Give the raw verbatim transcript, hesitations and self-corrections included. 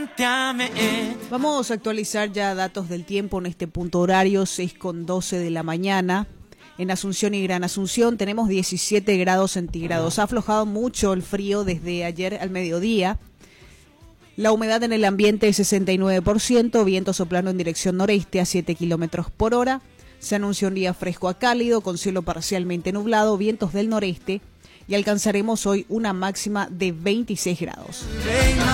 Vamos a actualizar ya datos del tiempo en este punto horario, seis con doce de la mañana. En Asunción y Gran Asunción tenemos diecisiete grados centígrados. Ha aflojado mucho el frío desde ayer al mediodía. La humedad en el ambiente es sesenta y nueve por ciento, viento soplando en dirección noreste a siete kilómetros por hora. Se anuncia un día fresco a cálido, con cielo parcialmente nublado, vientos del noreste, y alcanzaremos hoy una máxima de veintiséis grados.